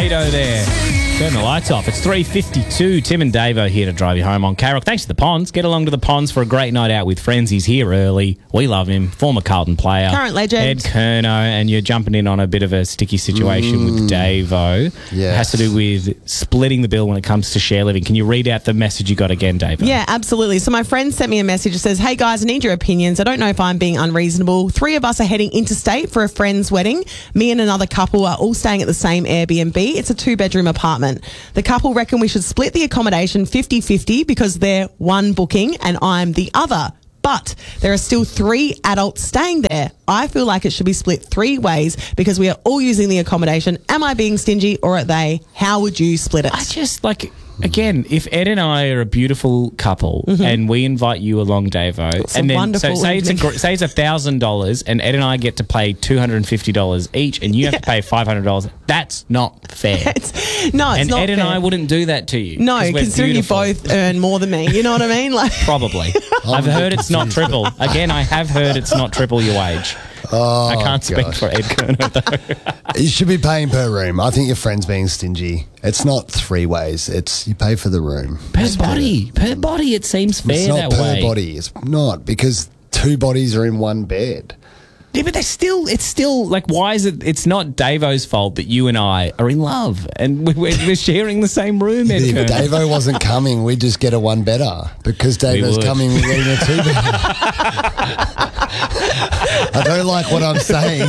Tornado there. Turn the lights off. It's 3:52. Tim and Davo here to drive you home on K-Rock. Thanks to the Ponds. Get along to the Ponds for a great night out with friends. He's here early. We love him. Former Carlton player. Current legend. Ed Kerno. And you're jumping in on a bit of a sticky situation with Davo. Yes. It has to do with splitting the bill when it comes to share living. Can you read out the message you got again, Davo? Yeah, absolutely. So my friend sent me a message that says, hey guys, I need your opinions. I don't know if I'm being unreasonable. 3 of us are heading interstate for a friend's wedding. Me and another couple are all staying at the same Airbnb. It's a 2-bedroom apartment. The couple reckon we should split the accommodation 50-50 because they're one booking and I'm the other. But there are still 3 adults staying there. I feel like it should be split 3 ways because we are all using the accommodation. Am I being stingy or are they? How would you split it? I just again, if Ed and I are a beautiful couple and we invite you along, Davo, It's and a then wonderful say it's $1,000 and Ed and I get to pay $250 each and you have to pay $500, that's not fair. It's and not Ed fair. and I wouldn't do that to you. No, 'cause we're considering beautiful. you both earn more than me. You know what I mean? Probably. I've heard it's not triple. Again, I have heard it's not triple your wage. I can't speak for Ed Kerno, though. You should be paying per room. I think your friend's being stingy. It's not 3 ways. It's you pay for the room. Per body, it seems fair It's not that per way. body. It's not because 2 bodies are in one bed. Yeah, but it's still like, why is it? It's not Davo's fault that you and I are in love and we're sharing the same room. Ed If Kerno. Davo wasn't coming, we'd just get a 1 bedder. Because Davo's would. coming, we're getting a 2 bedder. I don't like what I'm saying.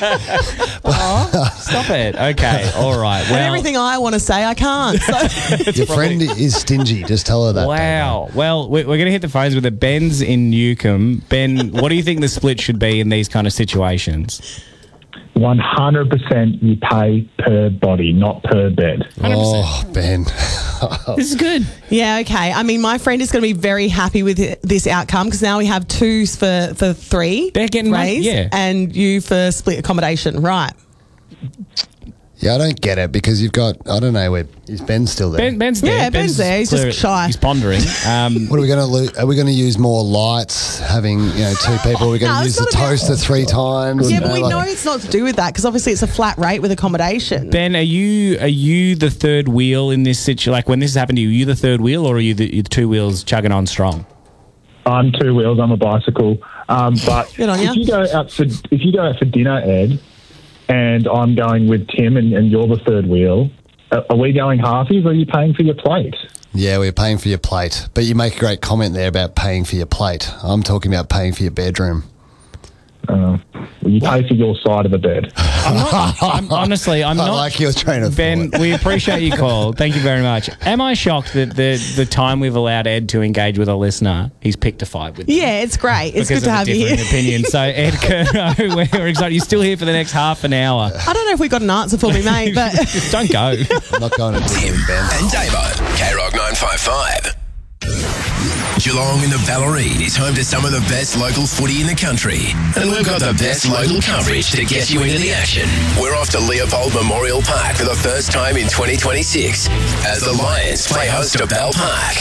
Stop it. Okay, all right. And Well, everything I want to say, I can't. So. Your friend is stingy. Just tell her that. wow. Well, we're going to hit the phones with it. Ben's in Newcombe. Ben, what do you think the split should be in these kind of situations? 100% you pay per body, not per bed. Davo. Oh, Ben. This is good. Yeah, okay. I mean, my friend is going to be very happy with this outcome because now we have 2s for 3. They're getting money, raised, yeah. and you for split accommodation, right? Yeah, I don't get it because you've got, I don't know, is Ben still there? Ben's there. Yeah, Ben's there. He's just shy. He's pondering. What are we going to? Are we going to use more lights? Having 2 people, are we going No, to it's use the not about- toaster 3 times? Yeah, but we know it's not to do with that because obviously it's a flat rate with accommodation. Ben, are you the third wheel in this situation? Like when this has happened to you, are you the third wheel or are you the 2 wheels chugging on strong? I'm 2 wheels. I'm a bicycle. But Good on ya. if you go out for dinner, Ed, and I'm going with Tim, and you're the third wheel, are we going halfies or are you paying for your plate? Yeah, we're paying for your plate. But you make a great comment there about paying for your plate. I'm talking about paying for your bedroom. You pay for your side of the bed. I'm I not. like your train of Ben, thought. we appreciate your call. Thank you very much. Am I shocked that the time we've allowed Ed to engage with a listener, he's picked a fight with? Yeah, it's great. It's because good to of a have you here. differing opinion. So Ed Kerno, we're excited. You're still here for the next half an hour. I don't know if we got an answer for me, mate, but Just don't go. I'm not going to Tim Ben. and Davo, K-Rock 955. Geelong in the Ballerine is home to some of the best local footy in the country. And we've got the best local coverage to get you into the action. We're off to Leopold Memorial Park for the first time in 2026 as the Lions play host to Bell Park.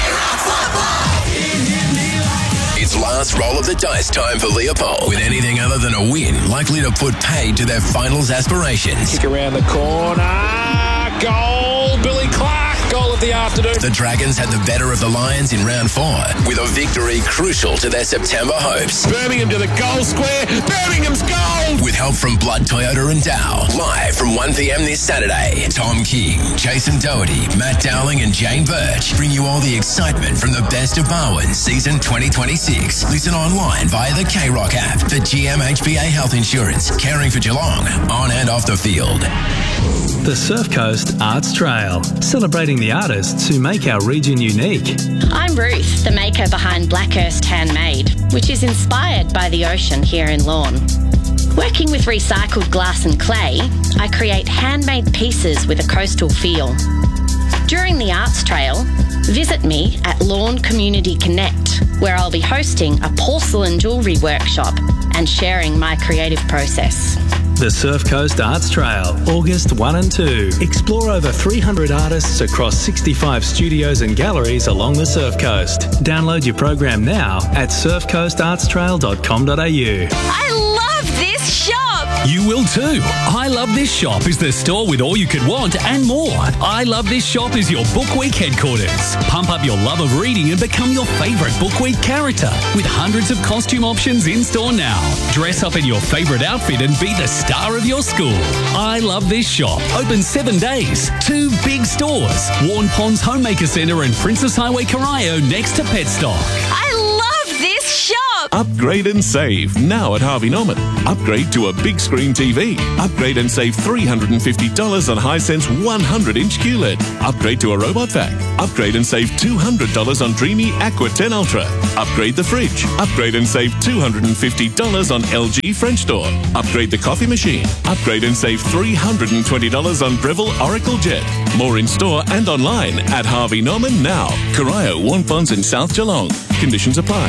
It's last roll of the dice time for Leopold, with anything other than a win likely to put paid to their finals aspirations. Kick around the corner. Goal. Billy Clark. Goal of the afternoon. The Dragons had the better of the Lions in round 4, with a victory crucial to their September hopes. Birmingham to the goal square. Birmingham's goal. With help from Blood Toyota and Dow, live from 1 p.m. this Saturday, Tom King, Jason Doherty, Matt Dowling and Jane Birch bring you all the excitement from the best of Barwon season 2026. Listen online via the K-Rock app for GMHBA Health Insurance, caring for Geelong, on and off the field. The Surf Coast Arts Trail, celebrating the artists who make our region unique. I'm Ruth, the maker behind Blackhurst Handmade, which is inspired by the ocean here in Lorne. Working with recycled glass and clay, I create handmade pieces with a coastal feel. During the Arts Trail, visit me at Lorne Community Connect, where I'll be hosting a porcelain jewellery workshop and sharing my creative process. The Surf Coast Arts Trail, August 1 and 2. Explore over 300 artists across 65 studios and galleries along the Surf Coast. Download your program now at surfcoastartstrail.com.au. I love this shop! You will too. I Love This Shop is the store with all you could want and more. I Love This Shop is your Book Week headquarters. Pump up your love of reading and become your favourite Book Week character with hundreds of costume options in store now. Dress up in your favourite outfit and be the star of your school. I Love This Shop. Open 7 days. 2 big stores. Warren Ponds Homemaker Centre and Princess Highway Corio next to Petstock. I love this shop! Upgrade and save now at Harvey Norman. Upgrade to a big screen TV. Upgrade and save $350 on Hisense 100-inch QLED. Upgrade to a robot vac. Upgrade and save $200 on Dreamy Aqua 10 Ultra. Upgrade the fridge. Upgrade and save $250 on LG French door. Upgrade the coffee machine. Upgrade and save $320 on Breville Oracle Jet. More in store and online at Harvey Norman now. Corio, Warren Ponds in South Geelong. Conditions apply.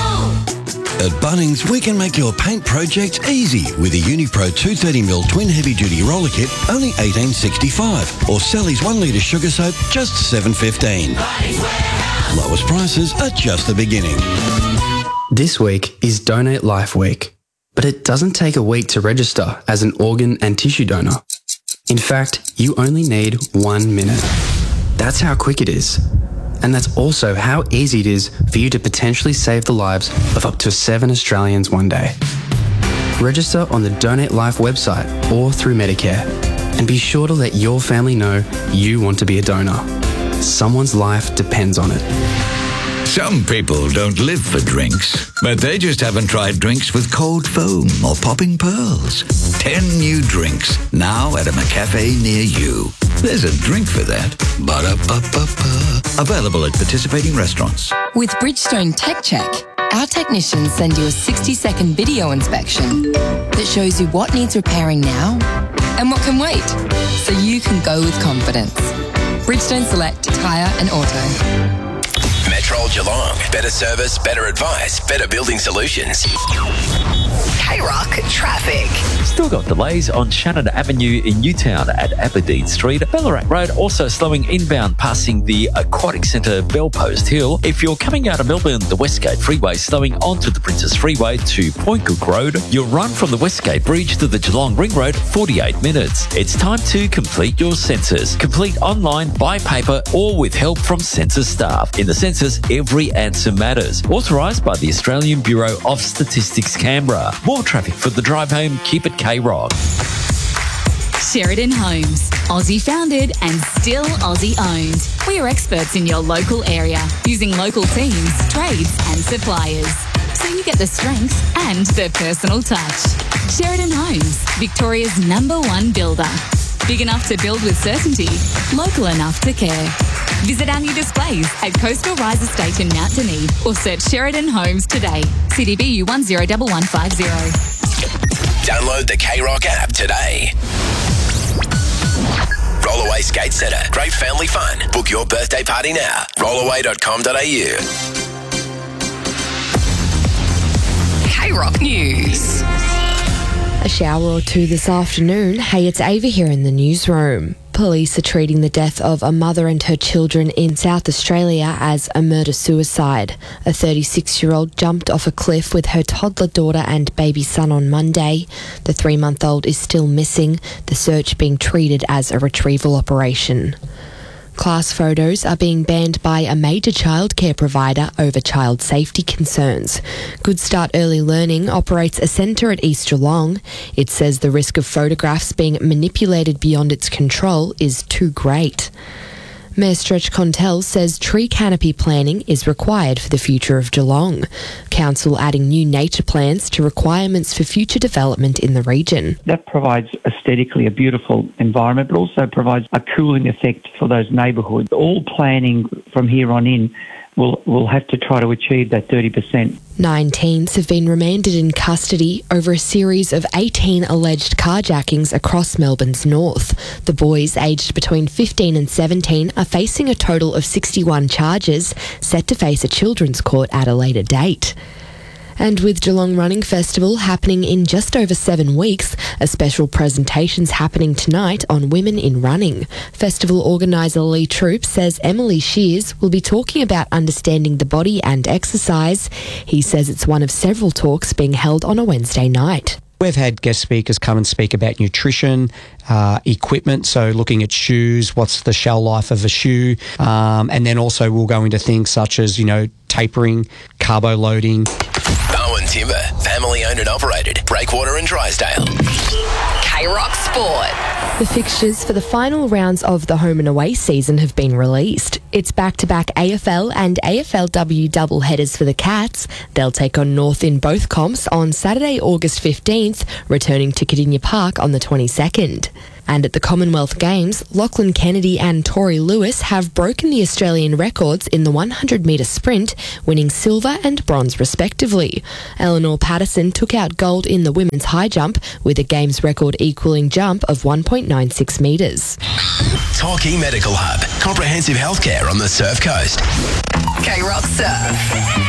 At Bunnings, we can make your paint project easy with a Unipro 230mm twin heavy-duty roller kit, only $18.65, or Sally's 1 litre sugar soap, just $7.15. Lowest prices are just the beginning. This week is Donate Life Week, but it doesn't take a week to register as an organ and tissue donor. In fact, you only need 1 minute. That's how quick it is. And that's also how easy it is for you to potentially save the lives of up to 7 Australians one day. Register on the Donate Life website or through Medicare, and be sure to let your family know you want to be a donor. Someone's life depends on it. Some people don't live for drinks, but they just haven't tried drinks with cold foam or popping pearls. 10 new drinks now at a McCafe near you. There's a drink for that. Ba-da-ba-ba-ba. Available at participating restaurants. With Bridgestone Tech Check, our technicians send you a 60-second video inspection that shows you what needs repairing now and what can wait, so you can go with confidence. Bridgestone Select Tyre and Auto. Metro Geelong. Better service, better advice, better building solutions. K-Rock traffic. Still got delays on Shannon Avenue in Newtown at Aberdeen Street. Ballarat Road also slowing inbound passing the Aquatic Centre Bellpost Hill. If you're coming out of Melbourne, the Westgate Freeway slowing onto the Princess Freeway to Point Cook Road. You'll run from the Westgate Bridge to the Geelong Ring Road 48 minutes. It's time to complete your census. Complete online, by paper or with help from census staff. In the census, every answer matters. Authorised by the Australian Bureau of Statistics, Canberra. More traffic for the drive home. Keep it K-Rock. Sheridan Homes. Aussie founded and still Aussie owned. We are experts in your local area, using local teams, trades and suppliers. So you get the strength and the personal touch. Sheridan Homes, Victoria's #1 builder. Big enough to build with certainty, local enough to care. Visit our new displays at Coastal Rise Estate in Mount Denise or search Sheridan Homes today. CDBU 101150. Download the K-Rock app today. Rollaway Skate Centre. Great family fun. Book your birthday party now. Rollaway.com.au. K-Rock News. A shower or two this afternoon. Hey, it's Ava here in the newsroom. Police are treating the death of a mother and her children in South Australia as a murder-suicide. A 36-year-old jumped off a cliff with her toddler daughter and baby son on Monday. The 3-month-old is still missing, the search being treated as a retrieval operation. Class photos are being banned by a major childcare provider over child safety concerns. Good Start Early Learning operates a centre at East Geelong. It says the risk of photographs being manipulated beyond its control is too great. Mayor Stretch Contell says tree canopy planning is required for the future of Geelong. Council adding new nature plans to requirements for future development in the region. That provides aesthetically a beautiful environment, but also provides a cooling effect for those neighbourhoods. All planning from here on in will have to try to achieve that 30%. 9 teens have been remanded in custody over a series of 18 alleged carjackings across Melbourne's north. The boys, aged between 15 and 17, are facing a total of 61 charges, set to face a children's court at a later date. And with Geelong Running Festival happening in just over 7 weeks, a special presentation's happening tonight on women in running. Festival organiser Lee Troop says Emily Shears will be talking about understanding the body and exercise. He says it's one of several talks being held on a Wednesday night. We've had guest speakers come and speak about nutrition, equipment, so looking at shoes, what's the shell life of a shoe, and then also we'll go into things such as, tapering, carbo loading. Bowen Timber, family owned and operated. Breakwater and Drysdale. K-Rock Sport. The fixtures for the final rounds of the home and away season have been released. It's back-to-back AFL and AFLW doubleheaders for the Cats. They'll take on North in both comps on Saturday, August 15th, returning to Cardinia Park on the 22nd. And at the Commonwealth Games, Lachlan Kennedy and Tori Lewis have broken the Australian records in the 100-metre sprint, winning silver and bronze respectively. Eleanor Patterson took out gold in the women's high jump, with a Games record equalling jump of 1.96 metres. Torquay Medical Hub. Comprehensive healthcare on the Surf Coast. K-Rock Surf.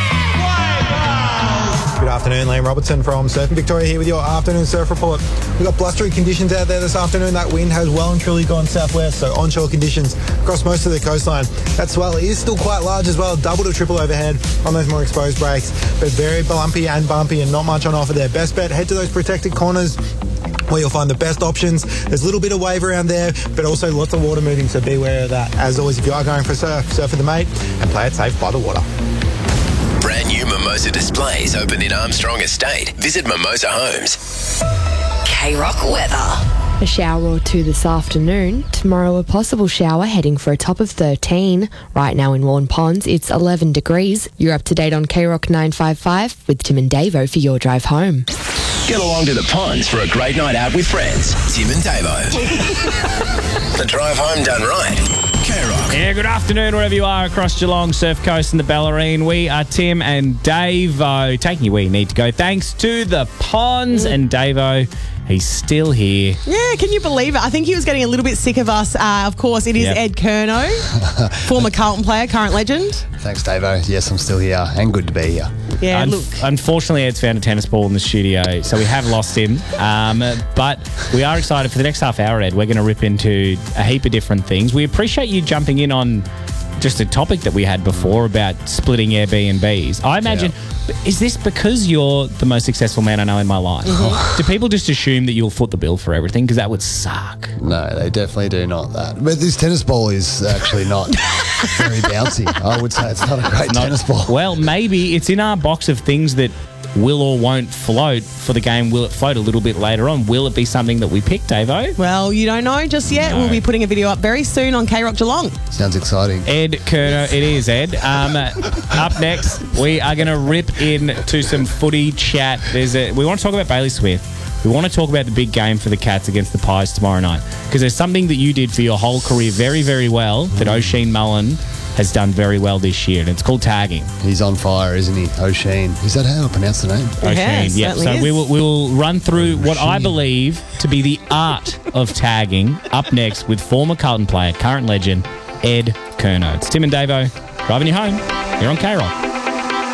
Good afternoon, Liam Robertson from Surfing Victoria here with your afternoon surf report. We've got blustery conditions out there this afternoon. That wind has well and truly gone southwest, so onshore conditions across most of the coastline. That swell is still quite large as well, double to triple overhead on those more exposed breaks, but very bumpy and not much on offer there. Best bet, head to those protected corners where you'll find the best options. There's a little bit of wave around there, but also lots of water moving, so beware of that. As always, if you are going for surf with a mate and play it safe by the water. Brand new Mimosa displays open in Armstrong Estate. Visit Mimosa Homes. K-Rock weather. A shower or two this afternoon. Tomorrow, a possible shower heading for a top of 13. Right now in Warn Ponds, it's 11 degrees. You're up to date on K-Rock 955 with Tim and Davo for your drive home. Get along to the ponds for a great night out with friends. Tim and Davo. The drive home done right. K-Rock. Yeah, good afternoon wherever you are across Geelong, Surf Coast and the Bellarine. We are Tim and Davo taking you where you need to go. Thanks to the ponds and Davo. He's still here. Yeah, can you believe it? I think he was getting a little bit sick of us. Of course, it is Ed Curnow, former Carlton player, current legend. Thanks, Davo. Yes, I'm still here and good to be here. Yeah, look. Unfortunately, Ed's found a tennis ball in the studio, so we have lost him. But we are excited for the next half hour, Ed. We're going to rip into a heap of different things. We appreciate you jumping in on just a topic that we had before about splitting Airbnbs. I imagine, is this because you're the most successful man I know in my life? Do people just assume that you'll foot the bill for everything? Because that would suck. No, they definitely do not that. But this tennis ball is actually not very bouncy. I would say it's not a great tennis ball. Well, maybe it's in our box of things that will or won't float for the game. Will it float a little bit later on? Will it be something that we pick, Davo? Well, you don't know just yet. No. We'll be putting a video up very soon on K-Rock Geelong. Sounds exciting. Ed Curnow, it is, Ed. Up next, we are going to rip into some footy chat. We want to talk about Bailey Smith. We want to talk about the big game for the Cats against the Pies tomorrow night, because there's something that you did for your whole career very, very well that Oisin Mullen has done very well this year, and it's called tagging. He's on fire, isn't he? Oisin. Is that how I pronounce the name? Oisin, yeah. So we will run through what I believe to be the art of tagging up next with former Carlton player, current legend, Ed Curnow. It's Tim and Davo driving you home. You're on K-Rock.